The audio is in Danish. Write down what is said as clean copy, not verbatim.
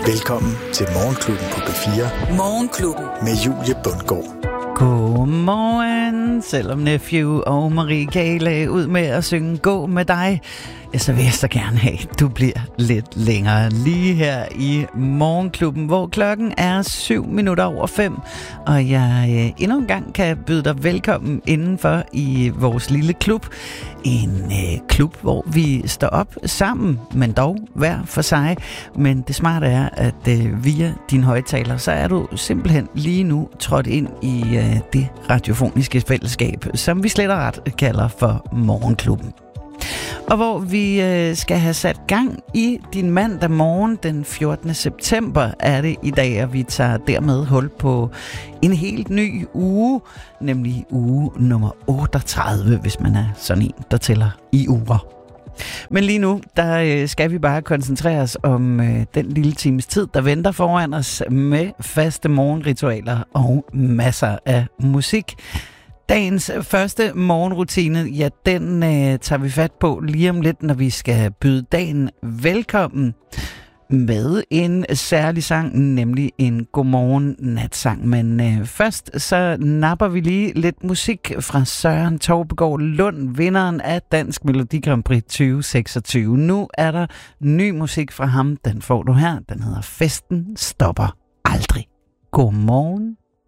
Velkommen til Morgenklubben på B4. Morgenklubben med Julie Bundgaard. Godmorgen, selvom Nephew og Marie K. lagde ud med at synge Gå med dig, så vil jeg så gerne have, at du bliver lidt længere lige her i Morgenklubben, hvor klokken er 5:07, og jeg endnu en gang kan byde dig velkommen indenfor i vores lille klub. En klub, hvor vi står op sammen, men dog hver for sig. Men det smarte er, at via din højttaler, så er du simpelthen lige nu trådt ind i det radiofoniske fællesskab, som vi slet og ret kalder for Morgenklubben. Og hvor vi skal have sat gang i din mandag morgen den 14. september er det i dag, og vi tager dermed hul på en helt ny uge, nemlig uge nummer 38, hvis man er sådan en, der tæller i uger. Men lige nu, der skal vi bare koncentrere os om den lille times tid, der venter foran os med faste morgenritualer og masser af musik. Dagens første morgenrutine, ja, den tager vi fat på lige om lidt, når vi skal byde dagen velkommen med en særlig sang, nemlig en godmorgen natsang. Men først så napper vi lige lidt musik fra Søren Taubegaard Lund, vinderen af Dansk Melodi Grand Prix 2026. Nu er der ny musik fra ham, den får du her. Den hedder Festen stopper aldrig. Godmorgen.